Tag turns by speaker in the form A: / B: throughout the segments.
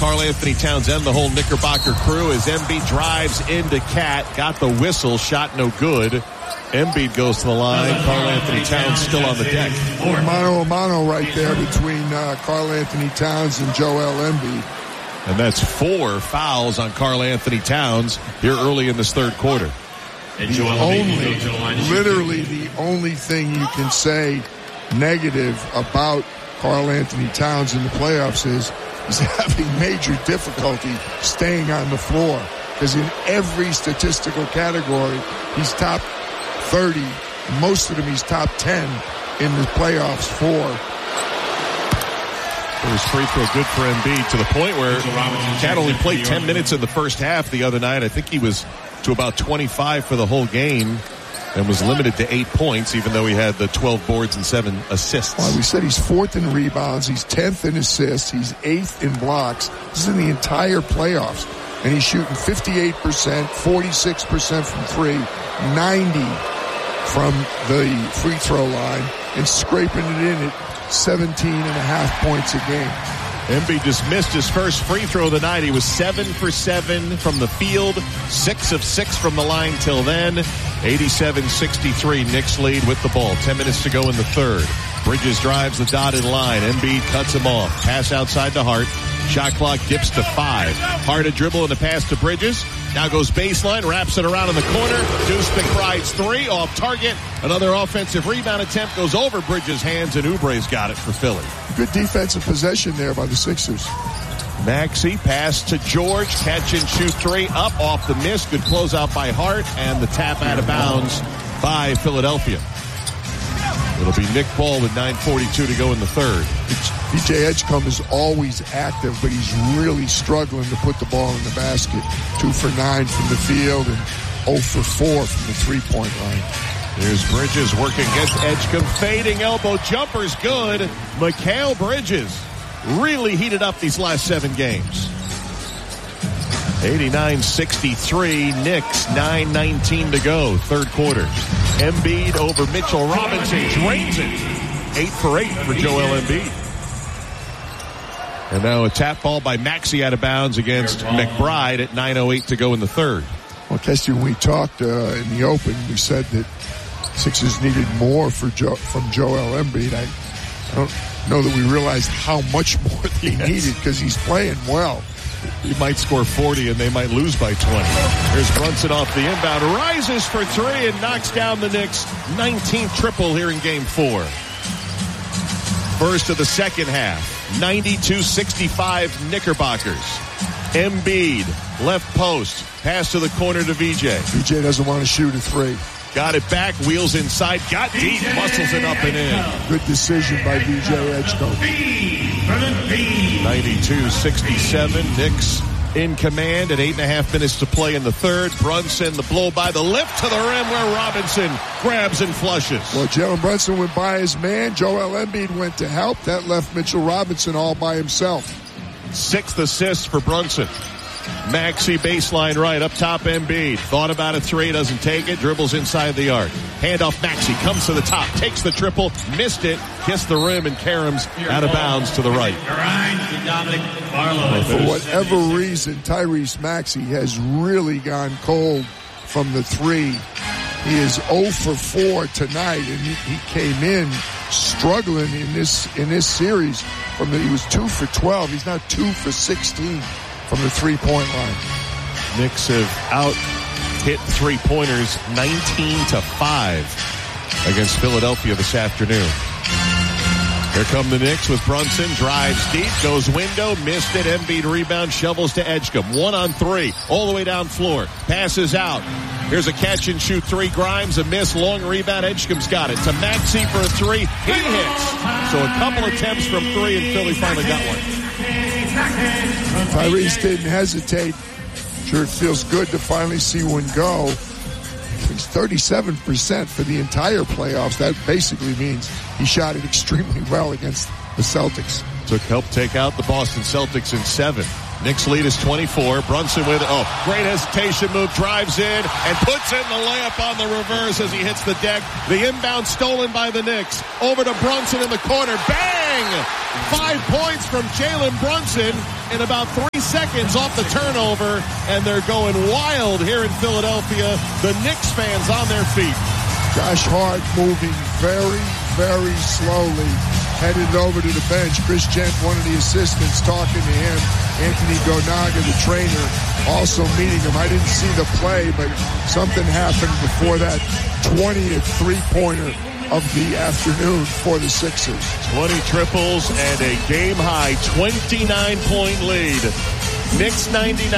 A: Karl-Anthony Towns and the whole Knickerbocker crew as Embiid drives into Cat. Got the whistle. Shot no good. Embiid goes to the line. Karl-Anthony Towns still on the deck.
B: Mano a mano right there between Karl-Anthony Towns and Joel Embiid.
A: And that's 4 fouls on Karl-Anthony Towns here early in this third quarter.
B: Literally the only thing you can say negative about Karl-Anthony Towns in the playoffs is he's having major difficulty staying on the floor. Because in every statistical category, he's top 30. Most of them he's top 10 in the playoffs for.
A: His free throw good for Embiid to the point where Cat only played 10 minutes in the first half the other night. I think he was to about 25 for the whole game and was limited to 8 points, even though he had the 12 boards and 7 assists.
B: Well, we said he's 4th in rebounds. He's 10th in assists. He's 8th in blocks. This is in the entire playoffs. And he's shooting 58%, 46% from 3, 90 from the free throw line, and scraping it in at 17.5 points a game.
A: Embiid just missed his first free throw of the night. He was 7 for 7 from the field, 6 of 6 from the line till then. 87-63, Knicks lead with the ball. 10 minutes to go in the third. Bridges drives the dotted line. Embiid cuts him off. Pass outside to Hart. Shot clock dips to 5. Hart a dribble and the pass to Bridges. Now goes baseline, wraps it around in the corner. Deuce McBride's 3 off target. Another offensive rebound attempt goes over Bridges' hands, and Oubre's got it for Philly.
B: Good defensive possession there by the Sixers.
A: Maxey pass to George, catch and shoot 3, up off the miss. Good closeout by Hart, and the tap out of bounds by Philadelphia. It'll be Nick Ball with 9:42 to go in the third.
B: DJ Edgecombe is always active, but he's really struggling to put the ball in the basket. 2 for 9 from the field and 0 for 4 from the three-point line.
A: Here's Bridges working against Edgecombe. Fading elbow jumper's good. Mikal Bridges really heated up these last 7 games. 89-63, Knicks, 9:19 to go, third quarter. Embiid over Mitchell Robinson, drains it. 8 for 8 for Joel Embiid. And now a tap ball by Maxey out of bounds against McBride at 9:08 to go in the third.
B: Well, Kesty, when we talked in the open, we said that Sixers needed more from Joel Embiid. I don't know that we realized how much more they needed because he's playing well.
A: He might score 40 and they might lose by 20. Here's Brunson off the inbound, rises for 3 and knocks down the Knicks' 19th triple here in game 4. First of the second half, 92-65 Knickerbockers. Embiid, left post, pass to the corner to VJ.
B: VJ doesn't want to shoot a 3.
A: Got it back, wheels inside, got deep, muscles it up and in.
B: Good decision by VJ Edgecombe.
A: 92-67, Knicks in command at 8.5 minutes to play in the third. Brunson, the blow by the lift to the rim where Robinson grabs and flushes.
B: Well, Jalen Brunson went by his man. Joel Embiid went to help. That left Mitchell Robinson all by himself.
A: 6th assist for Brunson. Maxey baseline right, up top Embiid. Thought about a 3, doesn't take it, dribbles inside the arc. Handoff Maxey, comes to the top, takes the triple, missed it, kissed the rim, and Karam's out of bounds to the right.
B: For whatever reason, Tyrese Maxey has really gone cold from the 3. He is 0 for 4 tonight, and he came in struggling in this series. He was 2 for 12. He's now 2 for 16. From the three-point line.
A: Knicks have out-hit three-pointers 19-5 against Philadelphia this afternoon. Here come the Knicks with Brunson, drives deep, goes window, missed it, Embiid rebound, shovels to Edgecombe. 1 on 3, all the way down floor, passes out. Here's a catch-and-shoot 3, Grimes, a miss, long rebound, Edgecombe's got it. To Maxey for a 3, he hits. So a couple attempts from 3, and Philly finally got one.
B: Tyrese didn't hesitate. Sure, it feels good to finally see one go. He's 37% for the entire playoffs. That basically means he shot it extremely well against the Celtics.
A: Helped take out the Boston Celtics in 7. Knicks lead is 24. Brunson with, great hesitation move, drives in and puts in the layup on the reverse as he hits the deck. The inbound stolen by the Knicks. Over to Brunson in the corner. Bang! 5 points from Jalen Brunson in about 3 seconds off the turnover, and they're going wild here in Philadelphia. The Knicks fans on their feet.
B: Josh Hart moving very, very slowly, headed over to the bench. Chris Gent, one of the assistants, talking to him. Anthony Gonaga, the trainer, also meeting him. I didn't see the play, but something happened before that 20th three-pointer of the afternoon for the Sixers.
A: 20 triples and a game-high 29-point lead. Knicks 99,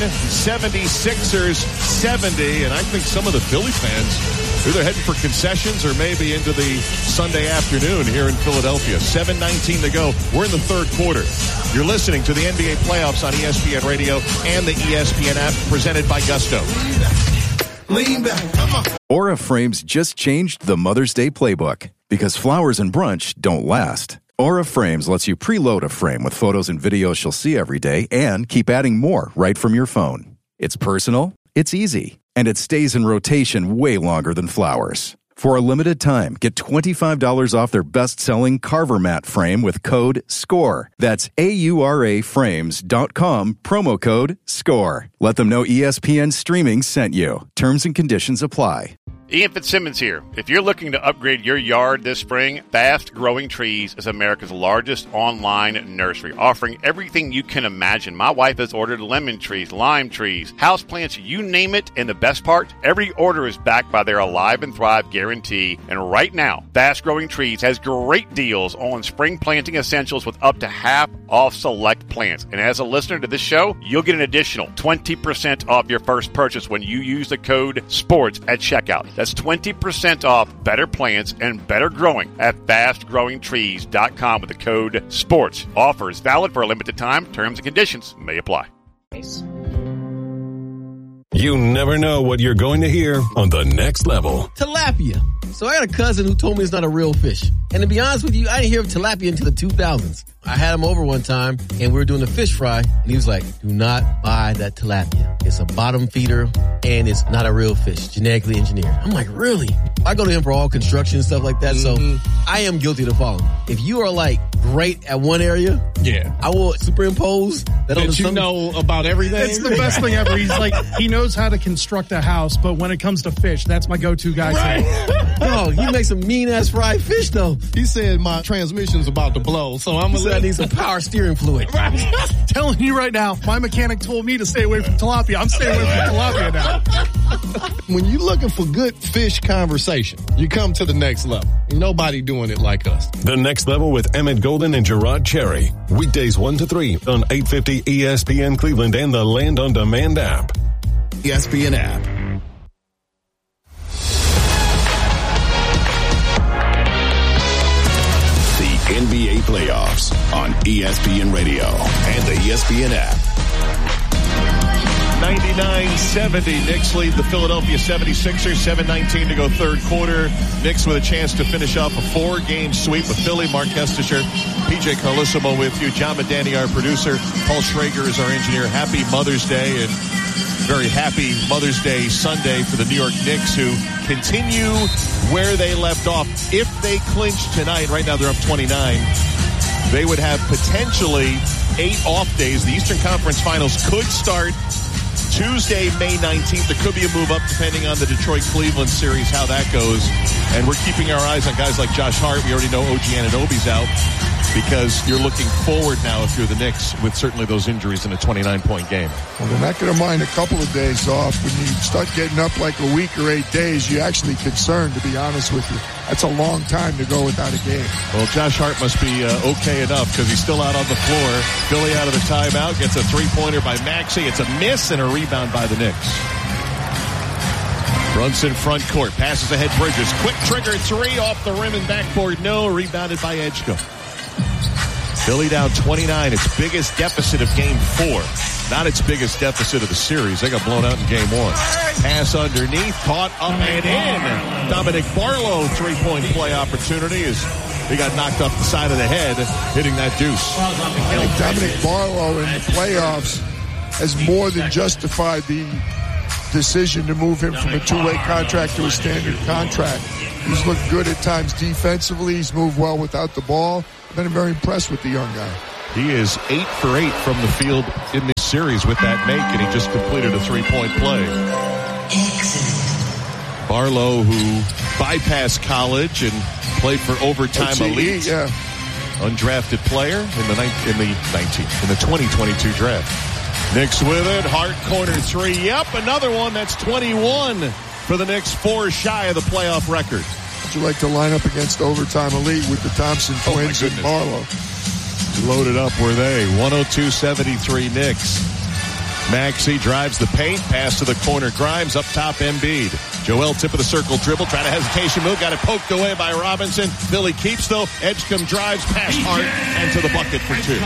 A: 76ers 70, and I think some of the Philly fans either heading for concessions or maybe into the Sunday afternoon here in Philadelphia. 7:19 to go. We're in the third quarter. You're listening to the NBA playoffs on ESPN Radio and the ESPN app, presented by Gusto.
C: Lean back. Come on.
D: Aura Frames just changed the Mother's Day playbook because flowers and brunch don't last. Aura Frames lets you preload a frame with photos and videos she'll see every day and keep adding more right from your phone. It's personal, it's easy, and it stays in rotation way longer than flowers. For a limited time, get $25 off their best-selling Carver Mat frame with code SCORE. That's AURAFrames.com, promo code SCORE. Let them know ESPN Streaming sent you. Terms and conditions apply.
E: Ian Fitzsimmons here. If you're looking to upgrade your yard this spring, Fast Growing Trees is America's largest online nursery, offering everything you can imagine. My wife has ordered lemon trees, lime trees, houseplants, you name it, and the best part, every order is backed by their Alive and Thrive guarantee. And right now, Fast Growing Trees has great deals on spring planting essentials with up to half off select plants. And as a listener to this show, you'll get an additional 20% off your first purchase when you use the code SPORTS at checkout. That's 20% off better plants and better growing at fastgrowingtrees.com with the code SPORTS. Offers valid for a limited time. Terms and conditions may apply.
F: You never know what you're going to hear on The Next Level.
C: Tilapia. So I got a cousin who told me it's not a real fish. And to be honest with you, I didn't hear of tilapia until the 2000s. I had him over one time, and we were doing a fish fry, and he was like, do not buy that tilapia. It's a bottom feeder, and it's not a real fish, genetically engineered. I'm like, really? I go to him for all construction and stuff like that, so I am guilty to following. If you are, like, great at one area, I will superimpose that on the
G: you know about everything. It's the best thing ever. He's like, he knows how to construct a house, but when it comes to fish, that's my go-to guy.
C: Right. Oh, he makes some mean-ass fried fish, though.
G: He said my transmission's about to blow, so I'm
C: I need some power steering fluid.
G: Telling you right now, my mechanic told me to stay away from tilapia. I'm staying away from tilapia now. When you're looking for good fish conversation, you come to the Next Level. Nobody doing it like us.
F: The Next Level with Emmett Golden and Gerard Cherry. Weekdays 1 to 3 on 850 ESPN Cleveland and the Land On Demand app.
C: ESPN app.
H: NBA playoffs on ESPN Radio and the ESPN app.
A: 99-70. Knicks lead the Philadelphia 76ers. 7:19 to go third quarter. Knicks with a chance to finish off a 4-game sweep of Philly. Mark Kestisher, PJ Carlissimo with you. John Medani, our producer. Paul Schrager is our engineer. Happy Mother's Day and very happy Mother's Day Sunday for the New York Knicks, who continue where they left off. If they clinch tonight, right now they're up 29, they would have potentially 8 off days. The Eastern Conference Finals could start Tuesday, May 19th. There could be a move up depending on the Detroit-Cleveland series, how that goes. And we're keeping our eyes on guys like Josh Hart. We already know OG Anunoby's out, because you're looking forward now, if you're the Knicks, with certainly those injuries in a 29-point game.
B: Well, they're not going to mind a couple of days off. When you start getting up like a week or 8 days, you're actually concerned, to be honest with you. That's a long time to go without a game.
A: Well, Josh Hart must be okay enough, because he's still out on the floor. Philly out of the timeout, gets a three-pointer by Maxey. It's a miss and a rebound by the Knicks. Brunson front court, passes ahead Bridges. Quick trigger three off the rim and backboard. No, rebounded by Edgecombe. Philly down 29, its biggest deficit of game 4. Not its biggest deficit of the series. They got blown out in game 1. Pass underneath, caught up and in. Dominic Barlow, three-point play opportunity as he got knocked off the side of the head hitting that deuce.
B: Dominic Barlow in the playoffs has more than justified the decision to move him from a two-way contract to a standard contract. He's looked good at times defensively. He's moved well without the ball. I've been very impressed with the young guy.
A: He is 8 for 8 from the field in this series with that make, and he just completed a 3-point play. Barlow, who bypassed college and played for Overtime Elite, undrafted player in the 2022 draft. Knicks with it. Hart corner three. Yep, another one. That's 21 for the Knicks, 4 shy of the playoff record.
B: Would you like to line up against Overtime Elite with the Thompson twins and Barlow?
A: Loaded up were they. 102-73 Knicks. Maxey drives the paint. Pass to the corner. Grimes up top. Embiid. Joel tip of the circle dribble. Trying a hesitation move. Got it poked away by Robinson. Philly keeps though. Edgecombe drives past Hart and to the bucket for 2.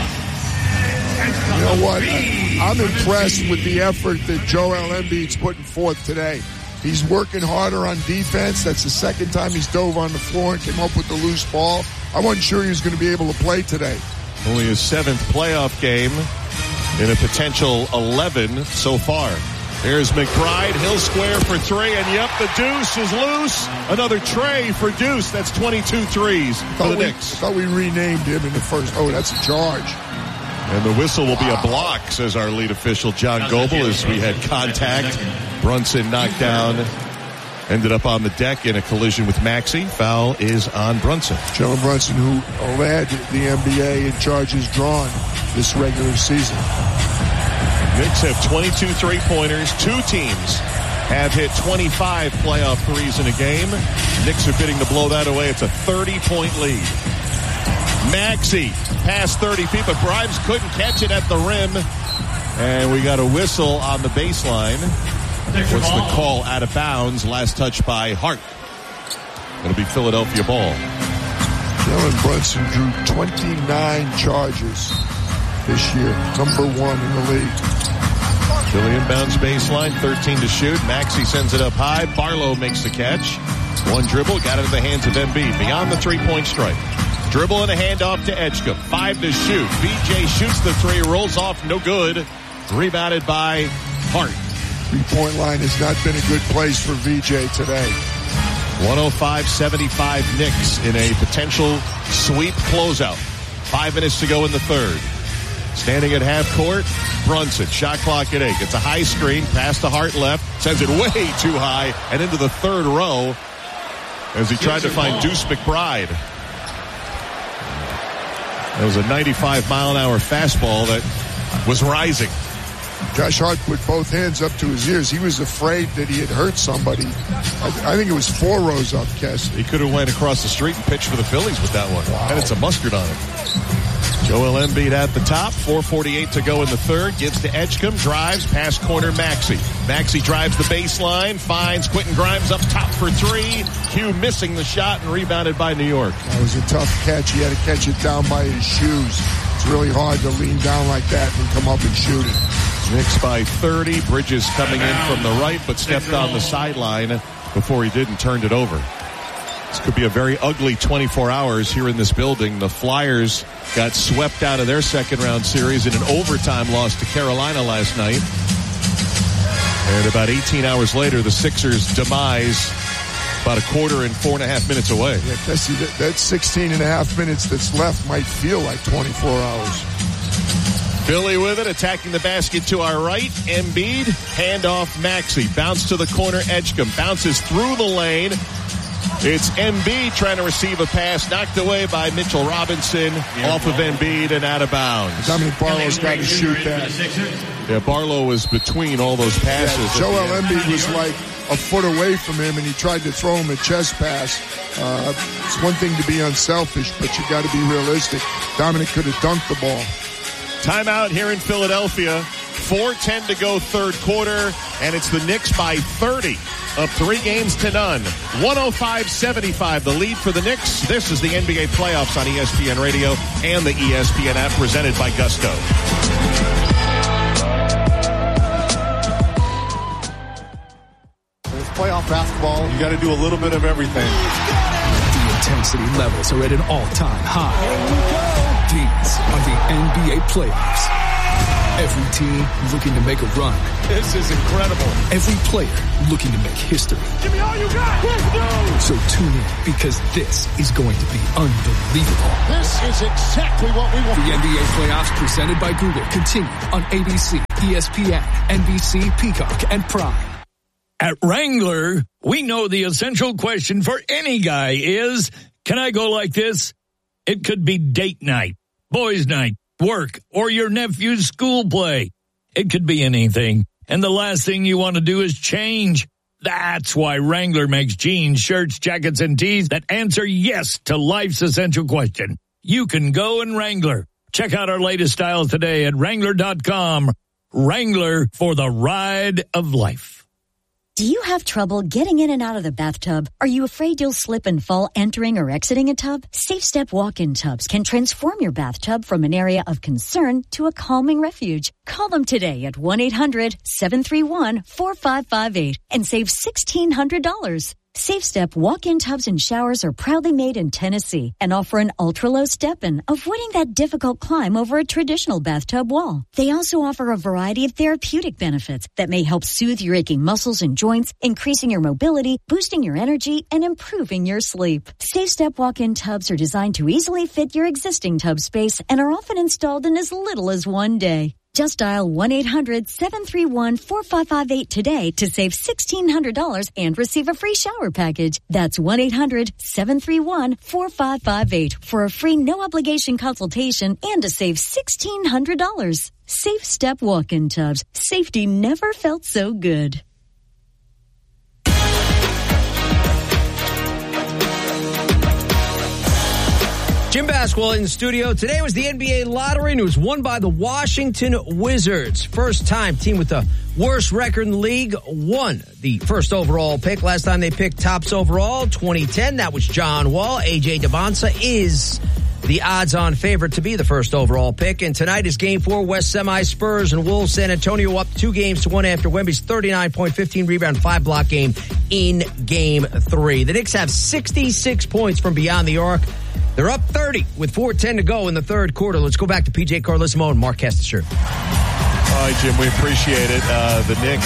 B: You know what? I'm impressed with the effort that Joel Embiid's putting forth today. He's working harder on defense. That's the second time he's dove on the floor and came up with the loose ball. I wasn't sure he was going to be able to play today.
A: Only his 7th playoff game in a potential 11 so far. Here's McBride. He'll square for 3, and yep, the deuce is loose. Another tray for Deuce. That's 22 threes for the Knicks.
B: I thought we renamed him in the first. Oh, that's a charge.
A: And the whistle will be a block, says our lead official, John Goebel, as we had contact. Brunson knocked down, ended up on the deck in a collision with Maxey. Foul is on Brunson.
B: Jalen Brunson, who led the NBA in charges drawn this regular season.
A: Knicks have 22 three-pointers. 2 teams have hit 25 playoff threes in a game. Knicks are bidding to blow that away. It's a 30-point lead. Maxey past 30 feet, but Grimes couldn't catch it at the rim. And we got a whistle on the baseline. What's the call? Out of bounds. Last touch by Hart. It'll be Philadelphia ball.
B: Jalen Brunson drew 29 charges this year. Number 1 in the league.
A: Philly inbounds baseline. 13 to shoot. Maxey sends it up high. Barlow makes the catch. 1 dribble. Got it in the hands of Embiid. Beyond the 3-point strike. Dribble and a handoff to Edgecombe. 5 to shoot. VJ shoots the 3. Rolls off. No good. Rebounded by Hart.
B: 3-point line has not been a good place for VJ today.
A: 105-75 Knicks in a potential sweep closeout. 5 minutes to go in the third. Standing at half court, Brunson. Shot clock at 8. Gets a high screen. Pass to Hart left. Sends it way too high and into the third row as he tried to find Deuce McBride. That was a 95-mile-an-hour fastball that was rising.
B: Josh Hart put both hands up to his ears. He was afraid that he had hurt somebody. I think it was 4 rows up, Kess.
A: He could have went across the street and pitched for the Phillies with that one. Wow. And it's a mustard on it. Joel Embiid at the top. 4:48 to go in the third. Gives to Edgecombe. Drives past corner Maxey. Maxey drives the baseline. Finds Quentin Grimes up top for 3. Q missing the shot and rebounded by New York.
B: That was a tough catch. He had to catch it down by his shoes. It's really hard to lean down like that and come up and shoot it.
A: Knicks by 30. Bridges coming in from the right, but stepped on the sideline before he did and turned it over. This could be a very ugly 24 hours here in this building. The Flyers got swept out of their second-round series in an overtime loss to Carolina last night. And about 18 hours later, the Sixers' demise about a quarter and 4.5 minutes away.
B: Yeah, Cassie, that 16.5 minutes that's left might feel like 24 hours.
A: Philly with it, attacking the basket to our right. Embiid, handoff Maxey. Bounce to the corner, Edgecombe. Bounces through the lane. It's Embiid trying to receive a pass, knocked away by Mitchell Robinson, off of Embiid and out of bounds.
B: Dominic Barlow's got to shoot that.
A: Yeah, Barlow was between all those passes.
B: Yeah, Joel Embiid was like a foot away from him, and he tried to throw him a chest pass. It's one thing to be unselfish, but you got to be realistic. Dominic could have dunked the ball.
A: Timeout here in Philadelphia. 4:10 to go third quarter, and it's the Knicks by 30. Up 3-0. 105-75, the lead for the Knicks. This is the NBA playoffs on ESPN Radio and the ESPN app, presented by Gusto.
I: It's playoff basketball. You got to do a little bit of everything.
H: The
I: intensity levels are at an all-time high. These are the NBA playoffs. Every team looking to make a run.
J: This is incredible.
I: Every player looking to make history.
J: Give me all you got. Let's go.
I: So tune in, because this is going to be unbelievable.
J: This is exactly what we want.
I: The NBA playoffs presented by Google continue on ABC, ESPN, NBC, Peacock, and Prime.
K: At Wrangler, we know the essential question for any guy is, can I go like this? It could be date night, boys' night, work, or your nephew's school play. It could be anything. And the last thing you want to do is change. That's why Wrangler makes jeans, shirts, jackets, and tees that answer yes to life's essential question. You can go in Wrangler. Check out our latest styles today at Wrangler.com. Wrangler, for the ride of life.
L: Do you have trouble getting in and out of the bathtub? Are you afraid you'll slip and fall entering or exiting a tub? Safe Step walk-in tubs can transform your bathtub from an area of concern to a calming refuge. Call them today at 1-800-731-4558 and save $1,600. Safe Step walk-in tubs and showers are proudly made in Tennessee and offer an ultra-low step-in, avoiding that difficult climb over a traditional bathtub wall. They also offer a variety of therapeutic benefits that may help soothe your aching muscles and joints, increasing your mobility, boosting your energy, and improving your sleep. Safe Step walk-in tubs are designed to easily fit your existing tub space and are often installed in as little as one day. Just dial 1-800-731-4558 today to save $1,600 and receive a free shower package. That's 1-800-731-4558 for a free no-obligation consultation and to save $1,600. Safe Step walk-in tubs. Safety never felt so good.
M: Jim Basquel in the studio. Today was the NBA lottery, and it was won by the Washington Wizards. First time team with the worst record in the league won the first overall pick. Last time they picked tops overall, 2010. That was John Wall. A.J. Debonsa is the odds-on favorite to be the first overall pick. And tonight is Game 4, West Semi, Spurs and Wolves. San Antonio up 2-1 after Wemby's 39-point, 15-rebound, 5-block game in Game 3. The Knicks have 66 points from beyond the arc. They're up 30 with 4:10 to go in the third quarter. Let's go back to PJ Carlesimo and Mark Castasher.
A: All right, Jim, we appreciate it. The Knicks,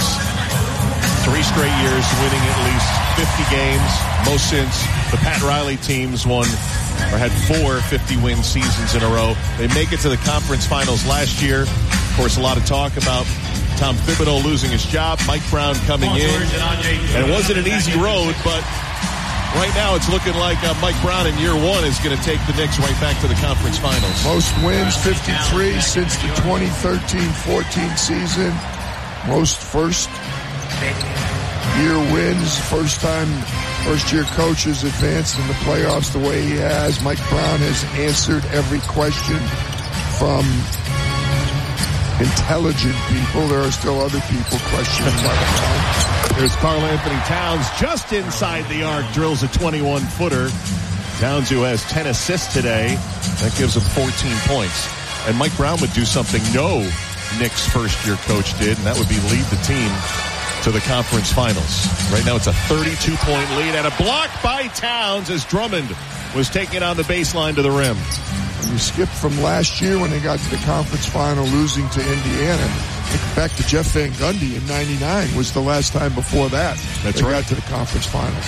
A: 3 straight years winning at least 50 games, most since the Pat Riley teams won or had 4 50-win seasons in a row. They make it to the conference finals last year. Of course, a lot of talk about Tom Thibodeau losing his job, Mike Brown coming in. And it wasn't an easy road, but right now, it's looking like Mike Brown in year 1 is going to take the Knicks right back to the conference finals.
B: Most wins, 53 since the 2013-14 season. Most first-year wins. First-year coaches advanced in the playoffs the way he has. Mike Brown has answered every question from intelligent people. There are still other people questioning Mike Brown.
A: There's Karl-Anthony Towns just inside the arc, drills a 21-footer. Towns, who has 10 assists today, that gives him 14 points. And Mike Brown would do something no Knicks first-year coach did, and that would be lead the team to the conference finals. Right now it's a 32-point lead and a block by Towns as Drummond was taking on the baseline to the rim.
B: And you skipped from last year when they got to the conference final losing to Indiana. Back to Jeff Van Gundy in 99 was the last time before that.
A: That's
B: they
A: right.
B: got to the conference finals.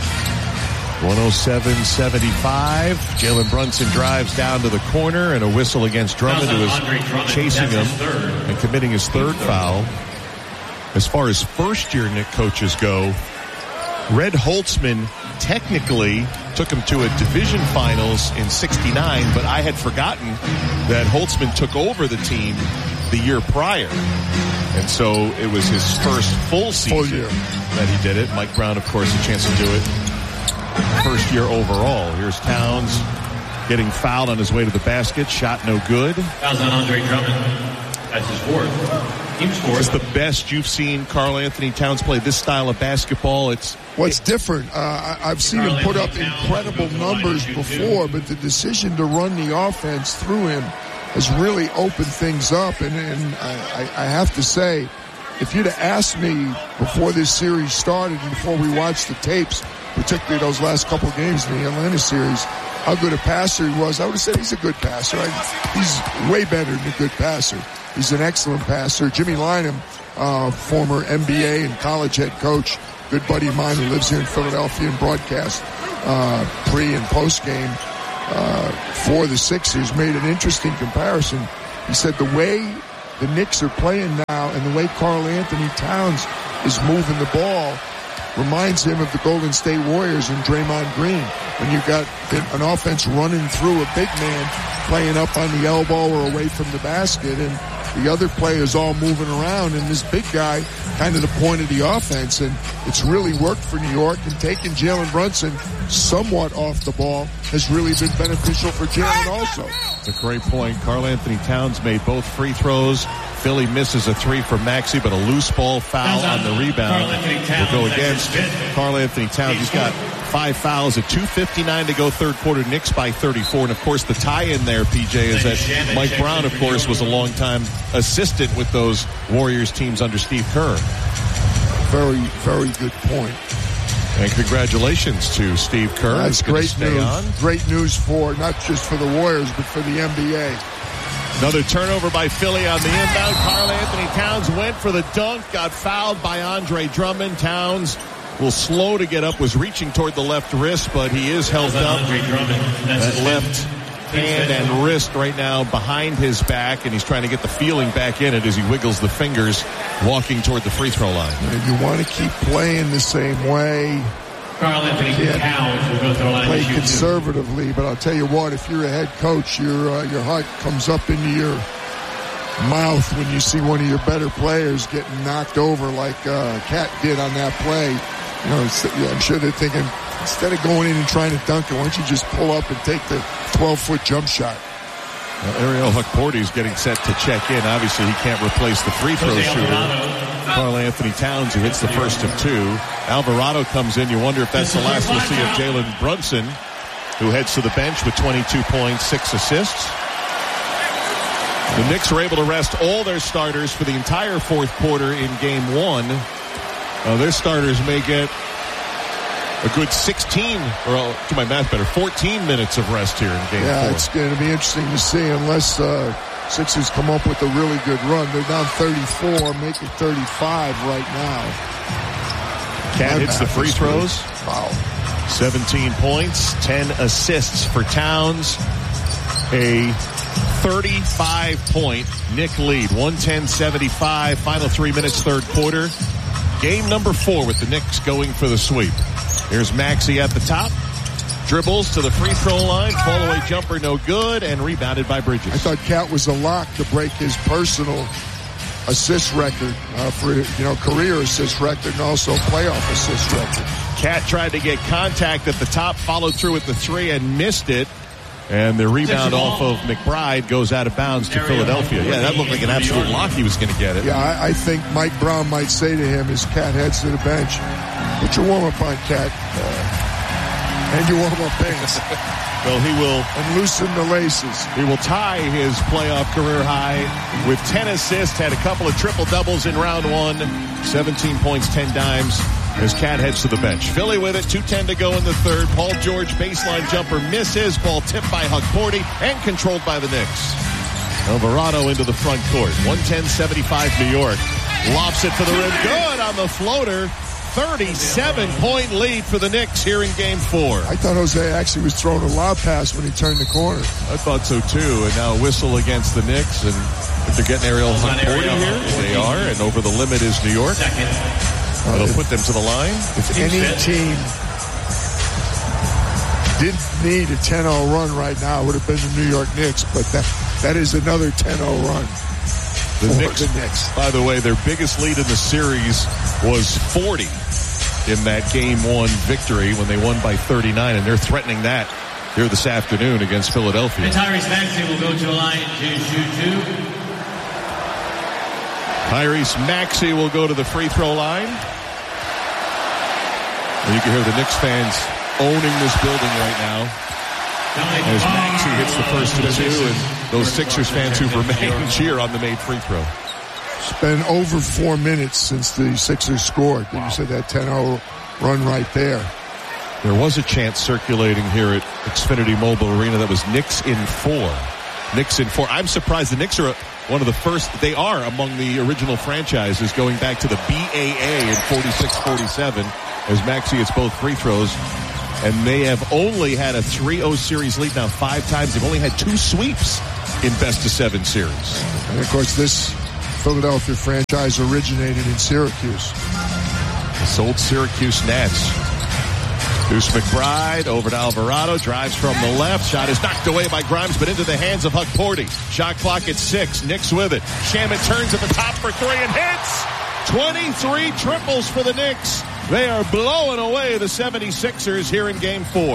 A: 107-75. Jalen Brunson drives down to the corner and a whistle against Drummond, who is chasing him and committing his third foul. As far as first-year Knick coaches go, Red Holtzman technically took him to a division finals in 69, but I had forgotten that Holtzman took over the team the year prior. And so it was his first full season that he did it. Mike Brown, of course, a chance to do it first year overall. Here's Towns getting fouled on his way to the basket. Shot no good.
N: Fouls on Andre Drummond. That's his fourth.
A: This is the best you've seen Karl-Anthony Towns play this style of basketball. It's
B: different. I've seen him put up incredible numbers before, but the decision to run the offense through him has really opened things up. And I have to say, if you'd have asked me before this series started and before we watched the tapes particularly those last couple of games in the Atlanta series, how good a passer he was. I would have said he's a good passer. He's way better than a good passer. He's an excellent passer. Jimmy Lynam, former NBA and college head coach, good buddy of mine who lives here in Philadelphia and broadcasts pre and post game for the Sixers, made an interesting comparison. He said the way the Knicks are playing now and the way Karl Anthony Towns is moving the ball reminds him of the Golden State Warriors and Draymond Green. When you got an offense running through a big man playing up on the elbow or away from the basket, and the other players all moving around, and this big guy kind of the point of the offense. And it's really worked for New York, and taking Jalen Brunson somewhat off the ball has really been beneficial for Jalen also.
A: It's a great point. Karl Anthony Towns made both free throws. Philly misses a three from Maxey, but a loose ball foul on the rebound will go against Karl Anthony Towns. He's got 5 fouls at 2:59 to go third quarter. Knicks by 34. And, of course, the tie-in there, PJ, is that Mike Brown, of course, was a long-time assistant with those Warriors teams under Steve Kerr.
B: Very, very good point.
A: And congratulations to Steve Kerr.
B: That's great news. Great news for not just for the Warriors, but for the NBA.
A: Another turnover by Philly on the inbound. Karl Anthony Towns went for the dunk, got fouled by Andre Drummond. Towns will slow to get up, was reaching toward the left wrist, but he is held up. That left hand and wrist right now behind his back, and he's trying to get the feeling back in it as he wiggles the fingers, walking toward the free throw line.
B: And you want to keep playing the same way.
N: Karl Anthony Towns will go to the line.
B: Play conservatively, but I'll tell you what, if you're a head coach, your heart comes up into your mouth when you see one of your better players getting knocked over like Cat did on that play. You know, I'm sure they're thinking, instead of going in and trying to dunk it, why don't you just pull up and take the 12-foot jump shot?
A: Ariel Hukporti is getting set to check in. Obviously, he can't replace the free throw shooter, Karl Anthony Towns, who hits the first of two. Alvarado comes in. You wonder if that's the last we'll see of Jalen Brunson, who heads to the bench with 22 points, 6 assists. The Knicks were able to rest all their starters for the entire fourth quarter in game one. Their starters may get a good 16, or to my math better, 14 minutes of rest here in game four.
B: Yeah, it's going to be interesting to see unless Sixers come up with a really good run. They're down 34, make it 35 right now.
A: Cat hits the free throws.
B: Wow.
A: 17 points, 10 assists for Towns. A 35-point Knick lead, 110-75, final 3 minutes, third quarter. Game number 4 with the Knicks going for the sweep. Here's Maxey at the top. Dribbles to the free throw line. Fall-away jumper, no good, and rebounded by Bridges.
B: I thought Cat was a lock to break his personal assist record for career assist record and also playoff assist record.
A: Cat tried to get contact at the top, followed through with the three and missed it. And the rebound off of McBride goes out of bounds to Philadelphia. Yeah, that looked like an absolute lock he was going to get it.
B: Yeah, I think Mike Brown might say to him as Cat heads to the bench, put your warm-up on, Cat, and your warm-up pants.
A: Well, he will.
B: And loosen the laces.
A: He will tie his playoff career high with 10 assists, had a couple of triple-doubles in round one, 17 points, 10 dimes. As Cat heads to the bench. Philly with it, 2:10 to go in the third. Paul George baseline jumper misses. Ball tipped by Hukporti and controlled by the Knicks. Alvarado into the front court. 110-75 New York. Lofts it for the rim. Good on the floater. 37-point lead for the Knicks here in game 4.
B: I thought Jose actually was throwing a lob pass when he turned the corner.
A: I thought so too. And now a whistle against the Knicks. And if they're getting Ariel Hukporti here, they are. And over the limit is New York. It'll put them to the line.
B: If any team didn't need a 10-0 run right now, it would have been the New York Knicks, but that is another 10-0 run.
A: The Knicks, by the way, their biggest lead in the series was 40 in that game 1 victory when they won by 39, and they're threatening that here this afternoon against Philadelphia.
N: And Tyrese Maxey will go to the line to shoot 2.
A: Tyrese Maxey will go to the free throw line. And you can hear the Knicks fans owning this building right now as Maxey hits the first of 2, and those Sixers fans who've remained cheer on the made free throw.
B: It's been over 4 minutes since the Sixers scored. Wow. You said that 10-0 run right there.
A: There was a chant circulating here at Xfinity Mobile Arena that was Knicks in 4. Knicks in 4. I'm surprised the Knicks are one of the first. They are among the original franchises going back to the BAA in 46-47 as Maxey hits both free throws. And they have only had a 3-0 series lead now 5 times. They've only had 2 sweeps in best-of-7 series.
B: And, of course, this Philadelphia franchise originated in Syracuse.
A: This old Syracuse Nats. Deuce McBride over to Alvarado, drives from the left. Shot is knocked away by Grimes, but into the hands of Huck Porty. Shot clock at 6. Knicks with it. Shamet turns at the top for 3 and hits. 23 triples for the Knicks. They are blowing away the 76ers here in Game 4.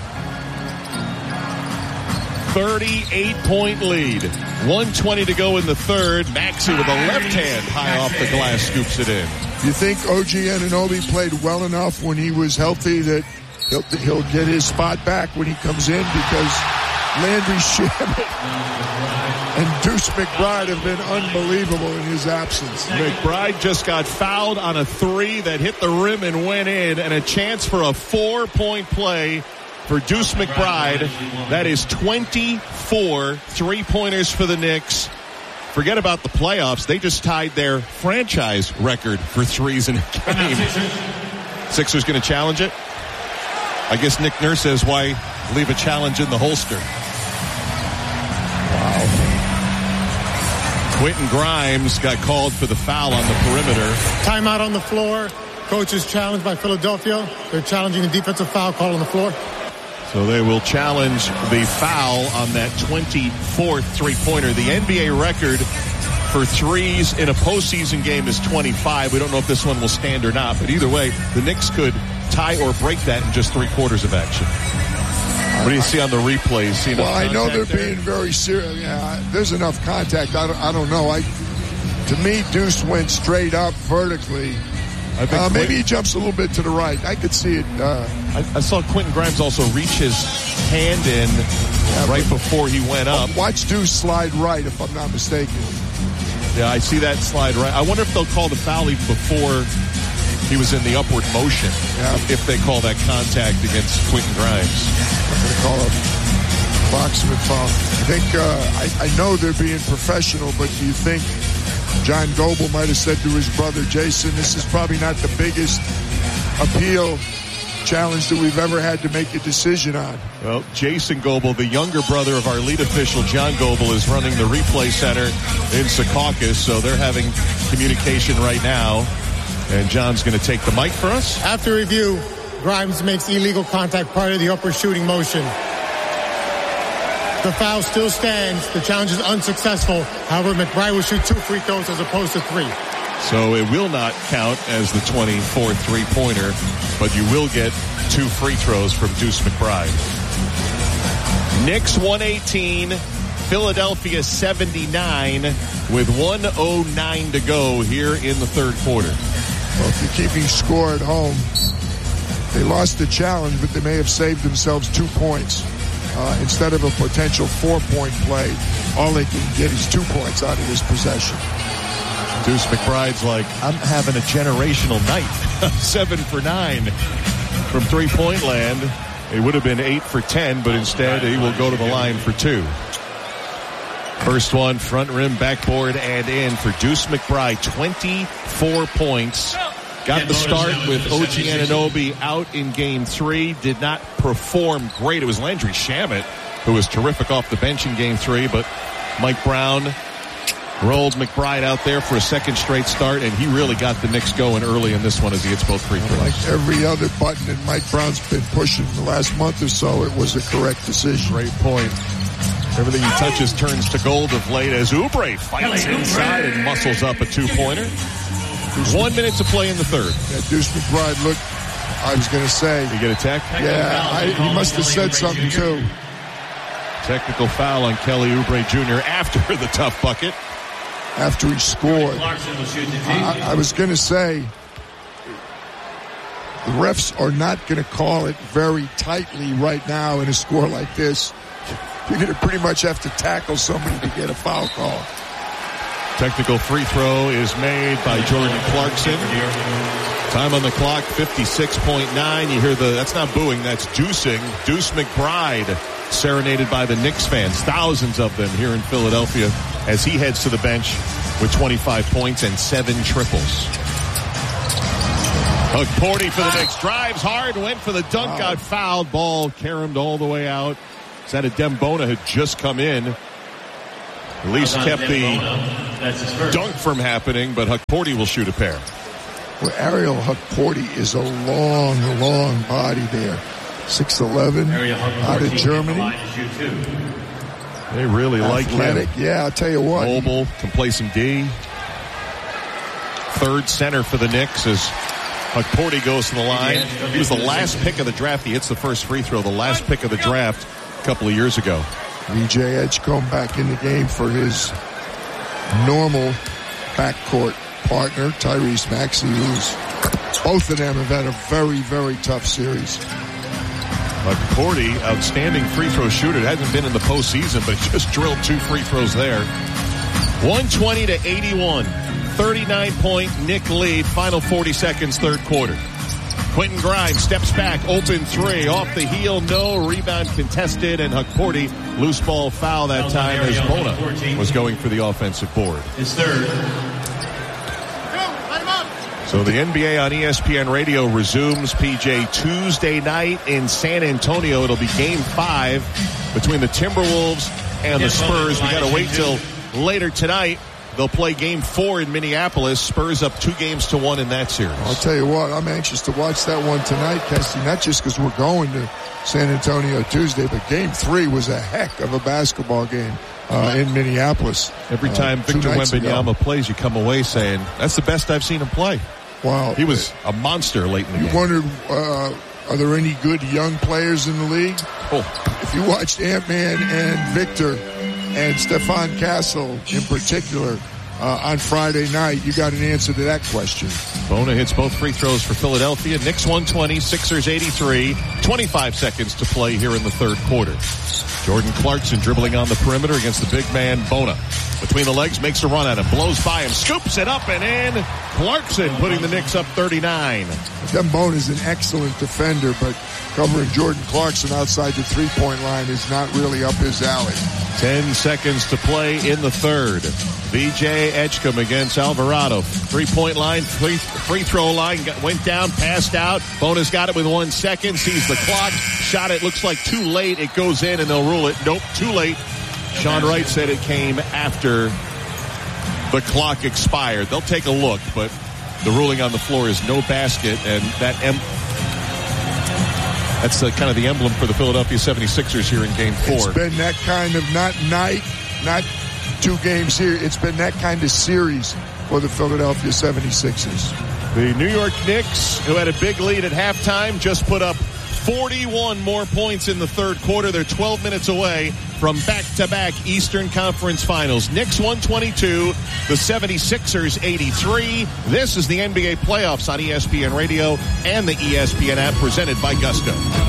A: 38-point lead. 1:20 to go in the third. Maxey with a left hand high off the glass scoops it in.
B: You think OG Anunoby played well enough when he was healthy that he'll get his spot back when he comes in? Because Landry Shamet and Deuce McBride have been unbelievable in his absence.
A: McBride just got fouled on a 3 that hit the rim and went in, and a chance for a 4-point play for Deuce McBride. That is 24 three-pointers for the Knicks. Forget about the playoffs. They just tied their franchise record for threes in a game. Sixers going to challenge it? I guess Nick Nurse says, why leave a challenge in the holster? Wow. Quentin Grimes got called for the foul on the perimeter.
O: Timeout on the floor. Coach is challenged by Philadelphia. They're challenging the defensive foul call on the floor.
A: So they will challenge the foul on that 24th three-pointer. The NBA record for threes in a postseason game is 25. We don't know if this one will stand or not, but either way, the Knicks could tie or break that in just 3 quarters of action. What do you see on the replays?
B: Well, I know they're being very serious. Yeah, there's enough contact. I don't know. To me, Deuce went straight up vertically.
A: I think
B: maybe he jumps a little bit to the right. I could see it.
A: I saw Quentin Grimes also reach his hand in right before he went up.
B: Watch Deuce slide right, if I'm not mistaken.
A: Yeah, I see that slide right. I wonder if they'll call the foul even before he was in the upward motion. Yeah. If they call that contact against Quentin Grimes.
B: I'm going to call it approximate foul. I think, I know they're being professional, but do you think John Goble might have said to his brother Jason, this is probably not the biggest appeal challenge that we've ever had to make a decision on?
A: Well, Jason Goble, the younger brother of our lead official, John Goble, is running the replay center in Secaucus, so they're having communication right now. And John's going to take the mic for us.
O: After review, Grimes makes illegal contact part of the upward shooting motion. The foul still stands. The challenge is unsuccessful. However, McBride will shoot 2 free throws as opposed to 3.
A: So it will not count as the 24th three-pointer, but you will get 2 free throws from Deuce McBride. Knicks 118, Philadelphia 79 with 1:09 to go here in the third quarter.
B: Well, if you're keeping score at home, they lost the challenge, but they may have saved themselves 2 points. Instead of a potential 4-point play, all they can get is 2 points out of this possession.
A: Deuce McBride's like, I'm having a generational night. 7 for 9 from three-point land. It would have been 8 for 10, but instead he will go to the line for 2. First one, front rim, backboard, and in for Deuce McBride. 24 points. Got the start with OG Anunoby out in Game 3. Did not perform great. It was Landry Shamet who was terrific off the bench in Game 3, but Mike Brown rolled McBride out there for a second straight start, and he really got the Knicks going early in this one as he hits both free throws.
B: Like every other button that Mike Brown's been pushing the last month or so, it was a correct decision.
A: Great point. Everything he touches turns to gold of late as Oubre fights inside and muscles up a 2-pointer. 1 minute to play in the third.
B: Yeah, Deuce McBride, look, I was going to say.
A: You get a tech?
B: Yeah, he must have said something too.
A: Technical foul on Kelly Oubre Jr. after the tough bucket.
B: After he scored. I was going to say, the refs are not going to call it very tightly right now in a score like this. You're going to pretty much have to tackle somebody to get a foul call.
A: Technical free throw is made by Jordan Clarkson. Time on the clock, 56.9. You hear that's not booing, that's deucing. Deuce McBride, serenaded by the Knicks fans, thousands of them here in Philadelphia, as he heads to the bench with 25 points and 7 triples. Hukporti for the Knicks, drives hard, went for the dunk, got fouled. Ball caromed all the way out. Adem Bona had just come in. At least kept the dunk from happening, but Hukporti will shoot a pair.
B: Well, Ariel Hukporti is a long body there. 6'11", out of Germany.
A: They really like him.
B: Yeah, I'll tell you what.
A: Mobile, can play some D. Third center for the Knicks as Hukporti goes to the line. He was the last pick of the draft. He hits the first free throw, the last pick of the draft a couple of years ago.
B: VJ Edgecombe back in the game for his normal backcourt partner, Tyrese Maxey, both of them have had a very, very tough series.
A: Hukporti, outstanding free throw shooter. Hasn't been in the postseason, but just drilled 2 free throws there. 120-81. 39-point Knick lead. Final 40 seconds, third quarter. Quentin Grimes steps back, open 3, off the heel, no, rebound contested, and Hukporti, loose ball foul that time as Bona was going for the offensive board.
N: His third.
A: So the NBA on ESPN Radio resumes, PJ, Tuesday night in San Antonio. It'll be Game 5 between the Timberwolves and the Spurs. We got to wait till later tonight. They'll play Game 4 in Minneapolis. Spurs up 2-1 in that series.
B: I'll tell you what, I'm anxious to watch that one tonight, Kesty, not just because we're going to San Antonio Tuesday, but Game 3 was a heck of a basketball game in Minneapolis.
A: Every time Victor Wembanyama plays, you come away saying, that's the best I've seen him play.
B: Wow.
A: He was a monster late in the game.
B: You wondered, are there any good young players in the league?
A: Oh.
B: If you watched Ant-Man and Victor and Stefan Castle in particular on Friday night, you got an answer to that question.
A: Bona hits both free throws for Philadelphia. Knicks 120, Sixers 83. 25 seconds to play here in the third quarter. Jordan Clarkson dribbling on the perimeter against the big man Bona. Between the legs, makes a run at him, blows by him, scoops it up and in. Clarkson putting the Knicks up 39.
B: Adem Bona is an excellent defender, but covering Jordan Clarkson outside the three-point line is not really up his alley.
A: 10 seconds to play in the third. VJ Edgecombe against Alvarado. 3-point line, free throw line, went down, passed out. Bona's got it with 1 second, sees the clock, shot it, looks like too late. It goes in and they'll rule it. Nope, too late. Sean Wright said it came after the clock expired. They'll take a look, but the ruling on the floor is no basket, and that's kind of the emblem for the Philadelphia 76ers here in Game 4.
B: It's been that kind of not 2 games here. It's been that kind of series for the Philadelphia 76ers.
A: The New York Knicks, who had a big lead at halftime, just put up 41 more points in the third quarter. They're 12 minutes away from back-to-back Eastern Conference Finals. Knicks 122, the 76ers 83. This is the NBA playoffs on ESPN Radio and the ESPN app, presented by Gusto.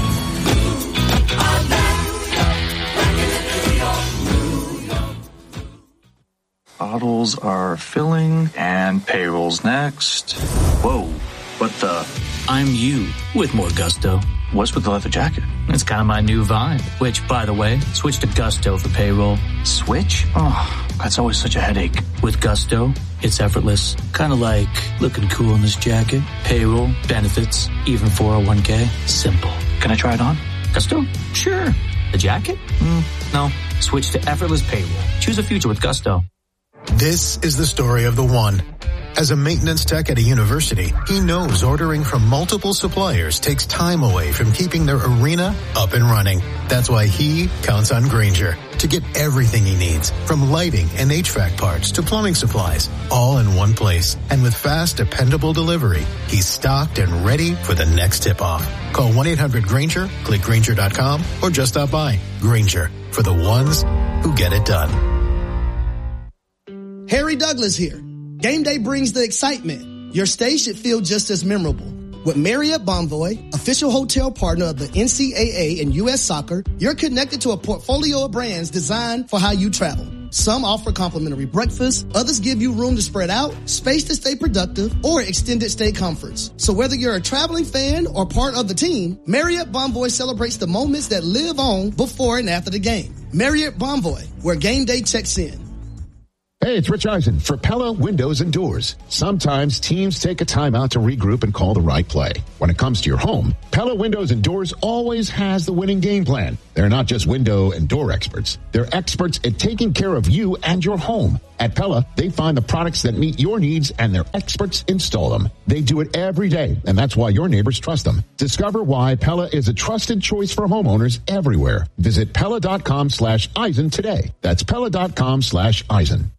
P: Bottles are filling and payroll's next. Whoa, what the?
Q: I'm you with more Gusto.
P: What's with the leather jacket?
Q: It's kind of my new vibe, which, by the way, switch to Gusto for payroll.
P: Switch? Oh, that's always such a headache.
Q: With Gusto, it's effortless. Kind of like looking cool in this jacket. Payroll, benefits, even 401k. Simple.
P: Can I try it on?
Q: Gusto? Sure. The jacket? No. Switch to effortless payroll. Choose a future with Gusto.
R: This is the story of the one. As a maintenance tech at a university, he knows ordering from multiple suppliers takes time away from keeping their arena up and running. That's why he counts on Grainger to get everything he needs, from lighting and HVAC parts to plumbing supplies, all in one place. And with fast, dependable delivery, he's stocked and ready for the next tip-off. Call 1-800-GRAINGER, click Grainger.com, or just stop by. Grainger, for the ones who get it done.
S: Harry Douglas here. Game day brings the excitement. Your stay should feel just as memorable. With Marriott Bonvoy, official hotel partner of the NCAA and U.S. Soccer, you're connected to a portfolio of brands designed for how you travel. Some offer complimentary breakfast, others give you room to spread out, space to stay productive, or extended stay comforts. So whether you're a traveling fan or part of the team, Marriott Bonvoy celebrates the moments that live on before and after the game. Marriott Bonvoy, where game day checks in.
T: Hey, it's Rich Eisen for Pella Windows and Doors. Sometimes teams take a timeout to regroup and call the right play. When it comes to your home, Pella Windows and Doors always has the winning game plan. They're not just window and door experts. They're experts at taking care of you and your home. At Pella, they find the products that meet your needs and their experts install them. They do it every day, and that's why your neighbors trust them. Discover why Pella is a trusted choice for homeowners everywhere. Visit Pella.com/Eisen today. That's Pella.com/Eisen.